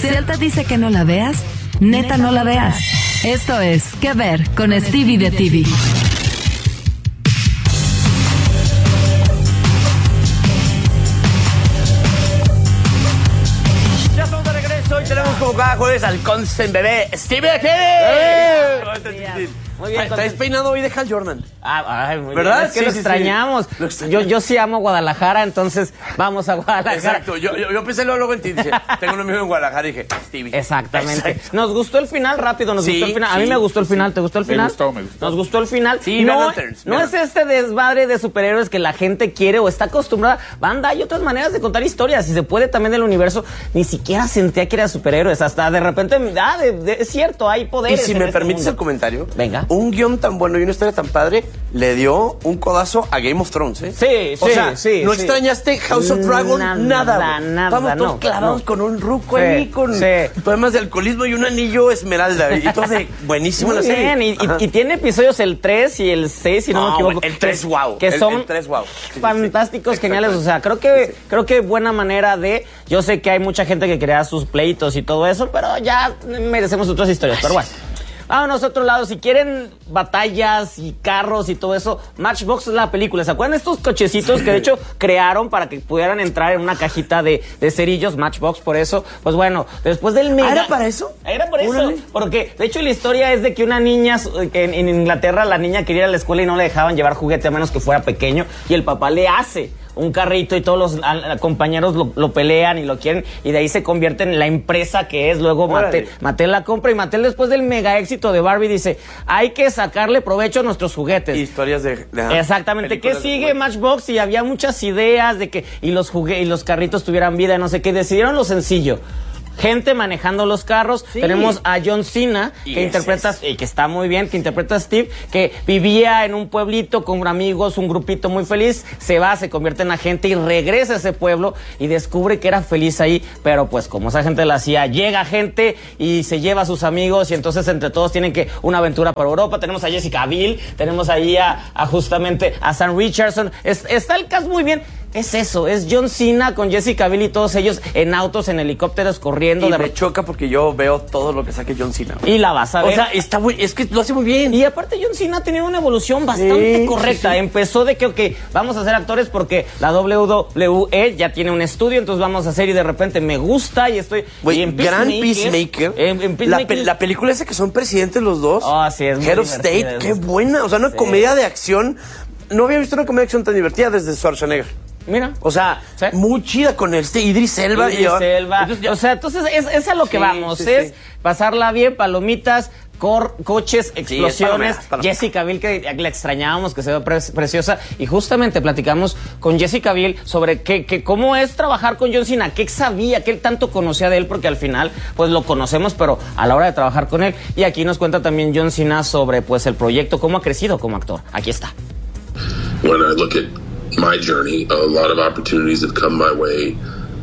Si él te dice que no la veas, neta no la veas. Esto es ¿Qué ver? Con Stevie de TV. Ya estamos de regreso y tenemos como cada jueves al Consent Bebé Stevie de TV. Muy bien. ¿Estás peinado hoy de Hal Jordan? Ay, muy ¿verdad? bien. Es que lo extrañamos. Yo sí amo Guadalajara, entonces vamos a Guadalajara. Exacto. Yo pensé luego en ti. Dije, tengo un amigo en Guadalajara y dije, Stevie. Exactamente. Exacto. Nos gustó el final, rápido, nos gustó el final. A mí me gustó el final. ¿Te gustó el final? Me gustó. Nos gustó el final. Sí, no es este desmadre de superhéroes que la gente quiere o está acostumbrada. Banda, hay otras maneras de contar historias. Y se puede también del universo. Ni siquiera sentía que era superhéroes. Hasta de repente, es cierto, hay poderes. Y si me permites el comentario. Venga. Un guión tan bueno y una historia tan padre le dio un codazo a Game of Thrones, ¿eh? Sí, o sea, sí. ¿no extrañaste House of Dragon? Nada. Estamos todos clavados con un ruco ahí, con problemas de alcoholismo y un anillo esmeralda. Y todo buenísimo la serie. Bien, y tiene episodios el 3 y el 6, si no me equivoco. El 3, wow. Que son el 3, wow. fantásticos, geniales. O sea, creo que buena manera de... Yo sé que hay mucha gente que crea sus pleitos y todo eso, pero ya merecemos otras historias. Pero bueno. Vámonos a otro lado. Si quieren batallas y carros y todo eso, Matchbox es la película. ¿Se acuerdan de estos cochecitos que de hecho crearon para que pudieran entrar en una cajita de cerillos? Matchbox, por eso. Pues bueno, después del mega... ¿Era para eso? Era por eso. Porque, de hecho, la historia es de que una niña, en Inglaterra, la niña quería ir a la escuela y no le dejaban llevar juguete a menos que fuera pequeño. Y el papá le hace un carrito y todos los compañeros lo pelean y lo quieren, y de ahí se convierte en la empresa que es. Luego Mattel la compra, y Mattel, después del mega éxito de Barbie, dice, hay que sacarle provecho a nuestros juguetes. Historias de exactamente. ¿Qué sigue Matchbox? Y había muchas ideas de que y los carritos tuvieran vida, no sé qué. Decidieron lo sencillo. Gente manejando los carros. Sí. Tenemos a John Cena, que interpreta, y que está muy bien, que interpreta a Steve, que vivía en un pueblito con amigos, un grupito muy feliz. Se va, se convierte en agente y regresa a ese pueblo y descubre que era feliz ahí. Pero pues como esa gente la hacía, llega gente y se lleva a sus amigos, y entonces entre todos tienen que una aventura para Europa. Tenemos a Jessica Biel, tenemos ahí justamente a Sam Richardson. Está el cast muy bien. Es eso, es John Cena con Jessica Biel y todos ellos en autos, en helicópteros, corriendo. Y me choca porque yo veo todo lo que saque John Cena. Y la vas a ver. O sea, es que lo hace muy bien. Y aparte John Cena ha tenido una evolución bastante correcta. Sí. Empezó de que, vamos a ser actores porque la WWE ya tiene un estudio, entonces vamos a hacer, y de repente me gusta y estoy... Gran Peacemaker. La película esa que son presidentes los dos. Sí, es muy Head of State, qué buena. O sea, una comedia de acción. No había visto una comedia de acción tan divertida desde Schwarzenegger. Mira. O sea, muy chida con Idris Elba. Entonces es a lo que vamos. Pasarla bien, palomitas, coches, explosiones. Jessica Biel, que la extrañábamos, que se ve preciosa. Y justamente platicamos con Jessica Biel sobre cómo es trabajar con John Cena, qué sabía, qué tanto conocía de él, porque al final pues lo conocemos, pero a la hora de trabajar con él. Y aquí nos cuenta también John Cena sobre pues el proyecto, cómo ha crecido como actor. Aquí está. When I look at my journey, a lot of opportunities have come my way,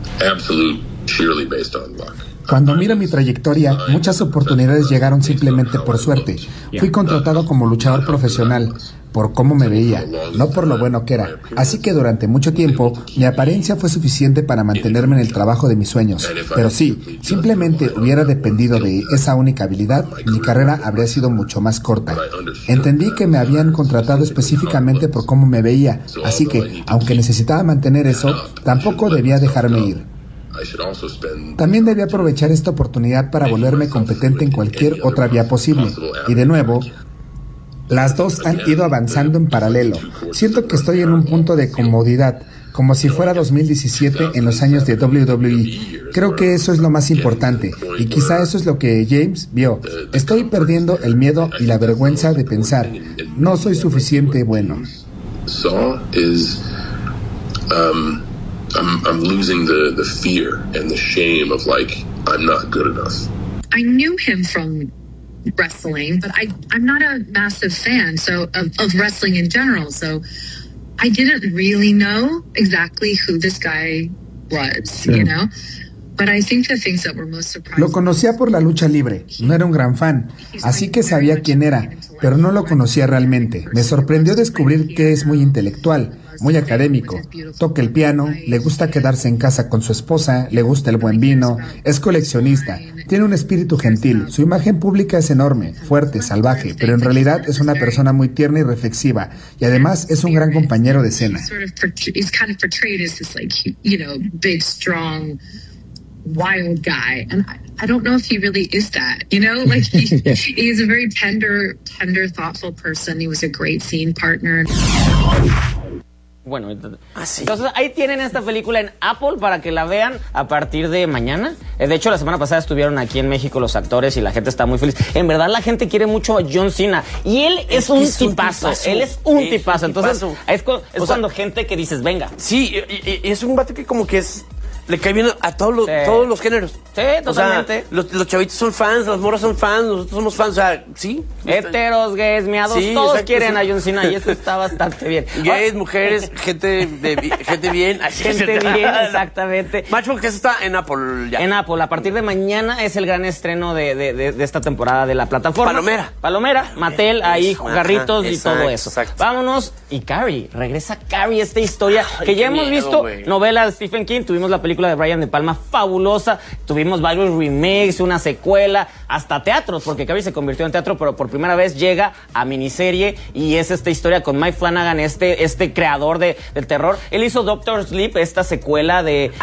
sheerly based on luck. Cuando miro mi trayectoria, muchas oportunidades llegaron simplemente por suerte. Fui contratado como luchador profesional, por cómo me veía, no por lo bueno que era. Así que durante mucho tiempo, mi apariencia fue suficiente para mantenerme en el trabajo de mis sueños. Pero sí, simplemente hubiera dependido de esa única habilidad, mi carrera habría sido mucho más corta. Entendí que me habían contratado específicamente por cómo me veía, así que, aunque necesitaba mantener eso, tampoco debía dejarme ir. También debía aprovechar esta oportunidad para volverme competente en cualquier otra vía posible. Y de nuevo, las dos han ido avanzando en paralelo. Siento que estoy en un punto de comodidad, como si fuera 2017 en los años de WWE. Creo que eso es lo más importante, y quizá eso es lo que James vio. Estoy perdiendo el miedo y la vergüenza de pensar, no soy suficiente bueno. I'm losing the fear and the shame of I'm not good enough. I knew him from wrestling, but I'm not a massive fan of wrestling in general, so I didn't really know exactly who this guy was, you know? But I think the things that were most surprising... Lo conocía por la lucha libre, no era un gran fan, así que sabía quién era, pero no lo conocía realmente. Me sorprendió descubrir que es muy intelectual. muy académico. Toca el piano, le gusta quedarse en casa con su esposa, le gusta el buen vino, es coleccionista, tiene un espíritu gentil. Su imagen pública es enorme, fuerte, salvaje, pero en realidad es una persona muy tierna y reflexiva, y además es un gran compañero de escena. Wild guy, and I don't know if he really is that, you know, like he's a very tender, thoughtful person. He was a great scene partner. Bueno, entonces ahí tienen esta película en Apple para que la vean a partir de mañana. De hecho, la semana pasada estuvieron aquí en México los actores y la gente está muy feliz. En verdad, la gente quiere mucho a John Cena y él es un tipazo. Él es un tipazo. Entonces, es cuando gente que dices, venga. Sí, y es un vato que como que es... Le cae bien a todos los géneros. Sí, totalmente. O sea, los chavitos son fans, las morras son fans, nosotros somos fans, o sea, sí. Heteros, gays, miados, sí, todos exacto, quieren a John Cena y eso está bastante bien. Gays, mujeres, gente bien. Gente bien, exactamente. Matchbox, que eso está en Apple ya. En Apple, a partir de mañana es el gran estreno de esta temporada de la plataforma. Palomera, Mattel, ahí, garritos y todo eso. Exacto. Vámonos. Y Carrie, regresa Carrie, esta historia que ya hemos visto, novela de Stephen King, tuvimos la película de Brian De Palma fabulosa, tuvimos varios remakes, una secuela, hasta teatros, porque Carrie se convirtió en teatro, pero por primera vez llega a miniserie y es esta historia con Mike Flanagan, este creador del terror. Él hizo Doctor Sleep, esta secuela de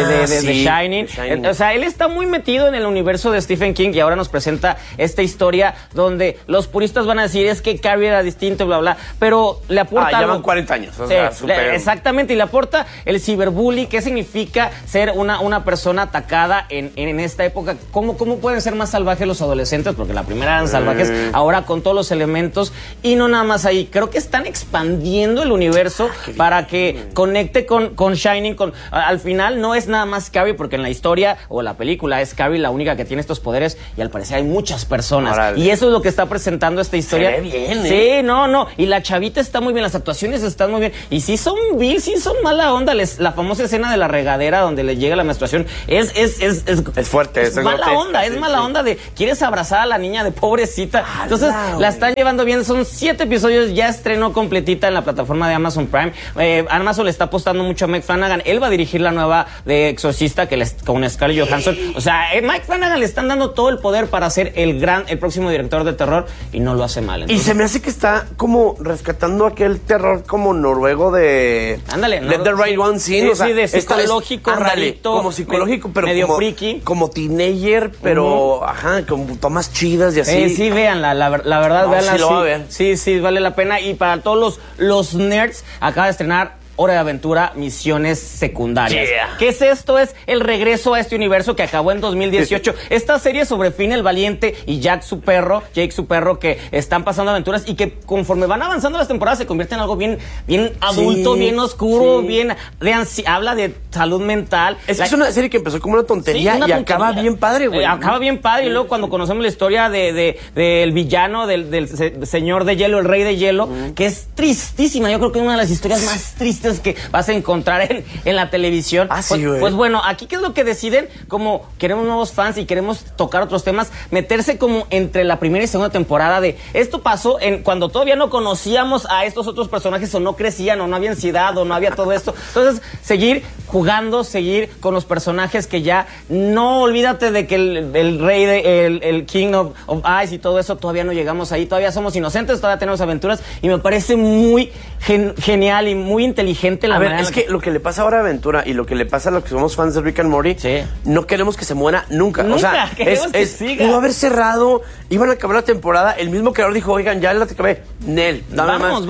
Shining. O sea, él está muy metido en el universo de Stephen King y ahora nos presenta esta historia donde los puristas van a decir es que Carrie era distinto, bla, bla, pero le aporta llevan 40 años. O sea, exactamente, y le aporta el ciberbullying. ¿Qué significa ser una persona atacada en esta época? ¿Cómo pueden ser más salvajes los adolescentes? Porque la primera eran salvajes, ahora con todos los elementos. Y no nada más ahí, creo que están expandiendo el universo para que conecte con Shining. Al final no es nada más Carrie, porque en la historia o la película es Carrie la única que tiene estos poderes y al parecer hay muchas personas. Órale. Y eso es lo que está presentando esta historia. Se ve bien, Sí, no. Y la chavita está muy bien, las actuaciones están muy bien. Y sí son mala onda. La famosa escena de la regadera donde le llega la menstruación es fuerte, es mala onda, es mala onda de quieres abrazar a la niña de pobrecita. Entonces la están llevando bien, son 7 episodios, ya estrenó completita en la plataforma de Amazon Prime. Amazon le está apostando mucho a Mike Flanagan, él va a dirigir la nueva de Exorcista con Scarlett Johansson. O sea, Mike Flanagan le están dando todo el poder para ser el próximo director de terror y no lo hace mal. Entonces, y se me hace que está como rescatando aquel terror como noruego de... Ándale, de The Right One Scene, o sea, de psicológico, rarito, como psicológico, pero medio como friki, como teenager, pero con tomas chidas y así. Sí, véanla, la verdad, véanla. Sí, lo va a ver. Sí, vale la pena. Y para todos los nerds, acaba de estrenar Hora de Aventura, Misiones Secundarias. Yeah. ¿Qué es esto? Es el regreso a este universo que acabó en 2018. Esta serie sobre Finn el Valiente y Jake su perro, que están pasando aventuras y que conforme van avanzando las temporadas se convierten en algo bien adulto, bien oscuro, bien habla de salud mental. Es una serie que empezó como una tontería y acaba bien padre, güey. Acaba bien padre y luego cuando conocemos la historia del villano, del señor de hielo, el rey de hielo, que es tristísima. Yo creo que es una de las historias más tristes que vas a encontrar en la televisión. Pues bueno, aquí ¿qué es lo que deciden? Como queremos nuevos fans y queremos tocar otros temas, meterse como entre la primera y segunda temporada de esto pasó cuando todavía no conocíamos a estos otros personajes o no crecían o no había ansiedad o no había todo esto. Entonces, seguir jugando, seguir con los personajes que ya no olvídate de que el rey, el King of Ice y todo eso, todavía no llegamos ahí, todavía somos inocentes, todavía tenemos aventuras y me parece muy genial y muy inteligente la manera. Es que lo que le pasa ahora a Aventura y lo que le pasa a los que somos fans de Rick and Morty, no queremos que se muera nunca. O sea, que siga. Pudo haber cerrado, iban a acabar la temporada, el mismo creador dijo, oigan, ya la acabé, Nel, vamos.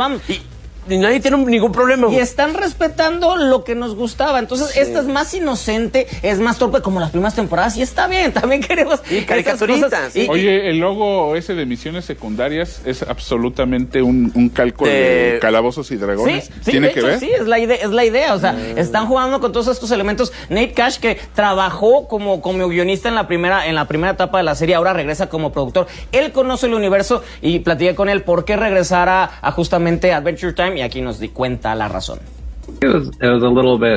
Y nadie tiene ningún problema. Y están respetando lo que nos gustaba. Entonces, esta es más inocente, es más torpe como las primeras temporadas. Y está bien, también queremos... Y caricaturitas. Oye, el logo ese de Misiones Secundarias es absolutamente un calco de Calabozos y Dragones. Sí, ¿Tiene de que hecho, ver? Sí, es la idea. O sea, están jugando con todos estos elementos. Nate Cash, que trabajó como guionista en la primera etapa de la serie, ahora regresa como productor. Él conoce el universo y platiqué con él por qué regresar a justamente Adventure Time. Y aquí nos di cuenta la razón. It was a little bit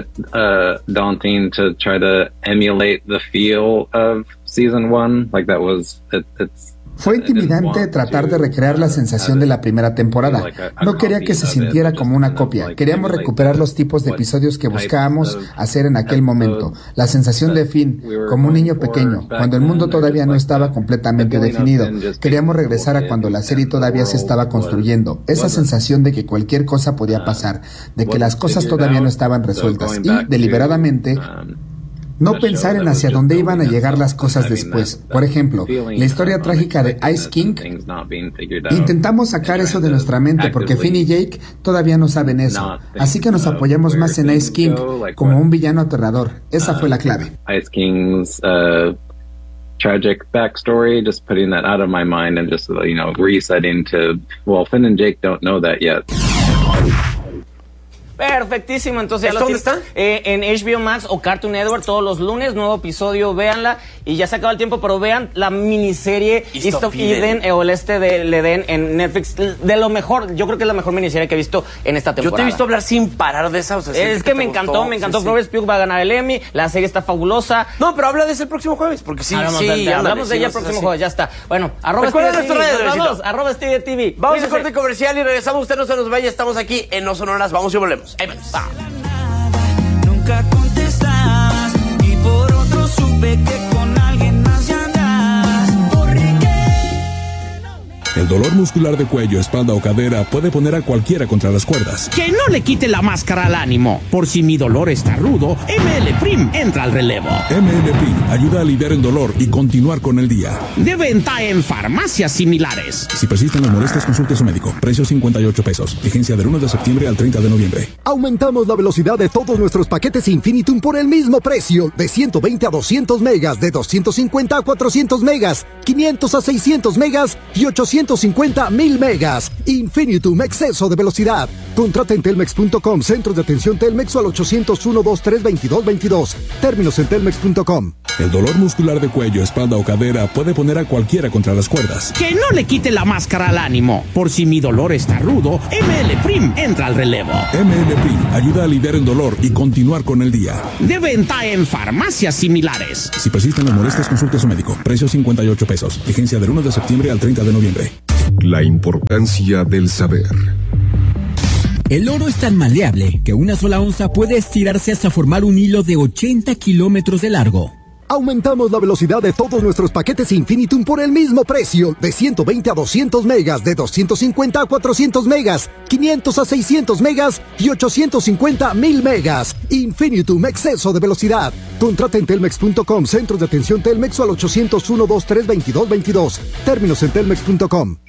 daunting to try to emulate the feel of season 1. Like that was it's Fue intimidante tratar de recrear la sensación de la primera temporada. No quería que se sintiera como una copia. Queríamos recuperar los tipos de episodios que buscábamos hacer en aquel momento. La sensación de Finn, como un niño pequeño, cuando el mundo todavía no estaba completamente definido. Queríamos regresar a cuando la serie todavía se estaba construyendo. Esa sensación de que cualquier cosa podía pasar, de que las cosas todavía no estaban resueltas y, deliberadamente, no pensar en hacia dónde iban a llegar las cosas después. Por ejemplo, la historia trágica de Ice King. Intentamos sacar eso de nuestra mente porque Finn y Jake todavía no saben eso. Así que nos apoyamos más en Ice King como un villano aterrador. Esa fue la clave. Ice King's tragic backstory, just putting that out of my mind and just, resetting to, Finn and Jake don't know that yet. Perfectísimo, entonces ya ¿Dónde está? En HBO Max o Cartoon Network todos los lunes, nuevo episodio, véanla. Y ya se acaba el tiempo, pero vean la miniserie East of Eden o el este del Edén en Netflix. De lo mejor, yo creo que es la mejor miniserie que he visto en esta temporada. Yo te he visto hablar sin parar de esa. O sea, es que me encantó. Florence Pugh va a ganar el Emmy, la serie está fabulosa. No, pero habla de ese el próximo jueves, porque hablamos de ella el próximo jueves, ya está. Bueno, arroba Steve TV. Vamos a corte comercial y regresamos. Usted no se nos vaya, estamos aquí en No Sonoras. Vamos y volvemos. Ahí vamos. Nunca contestabas y por otro supe que con alguien más ya andas. ¿Por qué? El dolor muscular de cuello, espalda o cadera puede poner a cualquiera contra las cuerdas. Que no le quite la máscara al ánimo. Por si mi dolor está rudo, ML Prim entra al relevo. ML Prim ayuda a aliviar el dolor y continuar con el día. De venta en farmacias similares. Si persisten las molestias, consulte a su médico. Precio $58. Vigencia del 1 de septiembre al 30 de noviembre. Aumentamos la velocidad de todos nuestros paquetes Infinitum por el mismo precio. De 120 a 200 megas, de 250 a 400 megas, 500 a 600 megas y 850,000 megas. Infinitum, exceso de velocidad. Contrata en telmex.com, centros de atención Telmex o al 801-223-2222. Términos en telmex.com. El dolor muscular de cuello, espalda o cadera puede poner a cualquiera contra las cuerdas. Que no le quite la máscara al ánimo. Por si mi dolor está rudo, ML Prim entra al relevo. ML Prim ayuda a aliviar el dolor y continuar con el día. De venta en farmacias similares. Si persisten las molestias, consulte a su médico. Precio $58. Vigencia del 1 de septiembre al 30 de noviembre. La importancia del saber. El oro es tan maleable que una sola onza puede estirarse hasta formar un hilo de 80 kilómetros de largo. Aumentamos la velocidad de todos nuestros paquetes Infinitum por el mismo precio. De 120 a 200 megas, de 250 a 400 megas, 500 a 600 megas y 850,000 megas. Infinitum, exceso de velocidad. Contrata en telmex.com, centros de atención Telmex o al 801-223-2222. Términos en telmex.com.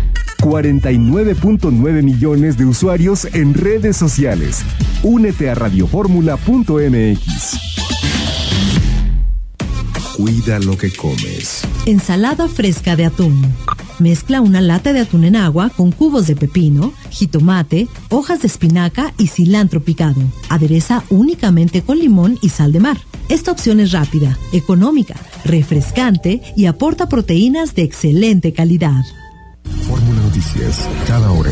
49.9 millones de usuarios en redes sociales. Únete a radioformula.mx. Cuida lo que comes. Ensalada fresca de atún. Mezcla una lata de atún en agua con cubos de pepino, jitomate, hojas de espinaca y cilantro picado. Adereza únicamente con limón y sal de mar. Esta opción es rápida, económica, refrescante y aporta proteínas de excelente calidad. Fórmula Noticias, cada hora.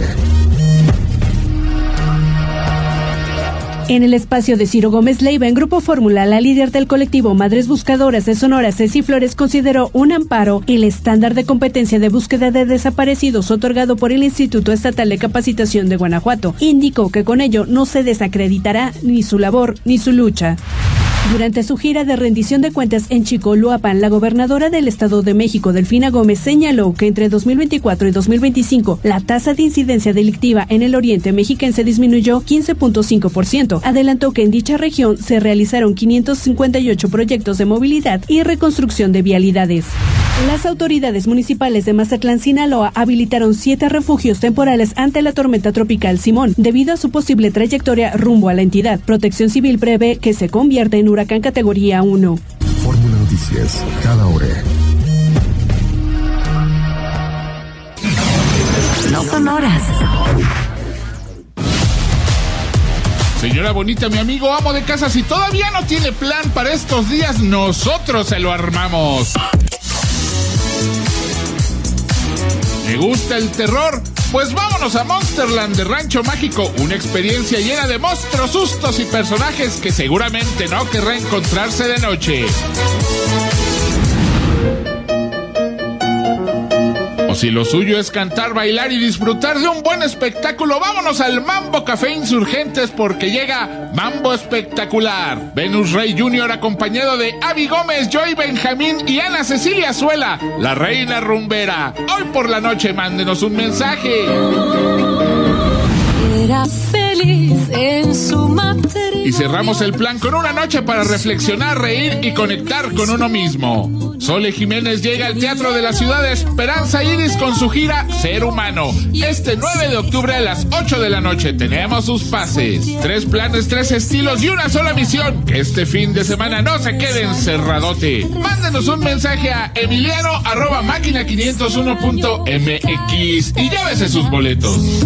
En el espacio de Ciro Gómez Leiva, en Grupo Fórmula, la líder del colectivo Madres Buscadoras de Sonora, Ceci Flores, consideró un amparo el estándar de competencia de búsqueda de desaparecidos otorgado por el Instituto Estatal de Capacitación de Guanajuato. Indicó que con ello no se desacreditará ni su labor ni su lucha. Durante su gira de rendición de cuentas en Chicoloapan, la gobernadora del Estado de México, Delfina Gómez, señaló que entre 2024 y 2025 la tasa de incidencia delictiva en el oriente mexiquense disminuyó 15.5%. Adelantó que en dicha región se realizaron 558 proyectos de movilidad y reconstrucción de vialidades. Las autoridades municipales de Mazatlán, Sinaloa, habilitaron 7 refugios temporales ante la tormenta tropical Simón, debido a su posible trayectoria rumbo a la entidad. Protección Civil prevé que se convierta en huracán categoría 1. Fórmula Noticias, cada hora. No Sonoras. Señora bonita, mi amigo amo de casa, si todavía no tiene plan para estos días, nosotros se lo armamos. ¿Me gusta el terror? Pues vámonos a Monsterland de Rancho Mágico, una experiencia llena de monstruos, sustos y personajes que seguramente no querrá encontrarse de noche. si lo suyo es cantar, bailar y disfrutar de un buen espectáculo, vámonos al Mambo Café Insurgentes porque llega Mambo Espectacular. Venus Rey Jr. acompañado de Abby Gómez, Joy Benjamín y Ana Cecilia Suela, la reina rumbera. Hoy por la noche mándenos un mensaje. Era feliz en su matrimonio. Y cerramos el plan con una noche para reflexionar, reír y conectar con uno mismo. Sole Jiménez llega al Teatro de la Ciudad de Esperanza Iris con su gira Ser Humano. Este 9 de octubre a las 8 de la noche tenemos sus pases. 3 planes, 3 estilos y una sola misión. Que este fin de semana no se quede encerradote. Mándenos un mensaje a emiliano@máquina501.mx y llévese sus boletos.